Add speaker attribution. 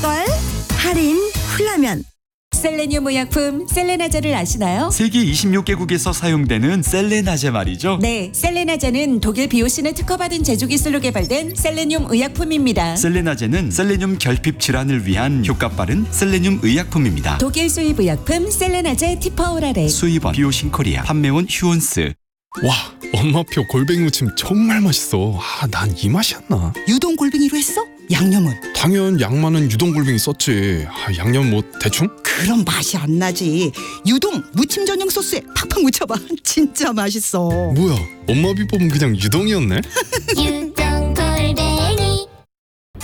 Speaker 1: 걸 할인 훌라면.
Speaker 2: 셀레늄 의약품 셀레나제를 아시나요?
Speaker 3: 세계 26개국에서 사용되는 셀레나제 말이죠.
Speaker 2: 네, 셀레나제는 독일 비오신을 특허받은 제조 기술로 개발된 셀레늄 의약품입니다.
Speaker 3: 셀레나제는 셀레늄 결핍 질환을 위한 효과 빠른 셀레늄 의약품입니다.
Speaker 2: 독일 수입 의약품 셀레나제 티퍼오라레.
Speaker 3: 수입원 비오신 코리아, 판매원 휴온스.
Speaker 4: 와, 엄마표 골뱅이 무침 정말 맛있어. 난 이 맛이었나?
Speaker 1: 유동 골뱅이로 했어? 양념은?
Speaker 4: 당연 양만은 유동 골뱅이 썼지. 양념 뭐 대충?
Speaker 1: 그럼 맛이 안 나지. 유동 무침 전용 소스에 팍팍 묻혀봐. 진짜 맛있어.
Speaker 4: 뭐야, 엄마 비법은 그냥 유동이었네?
Speaker 5: 유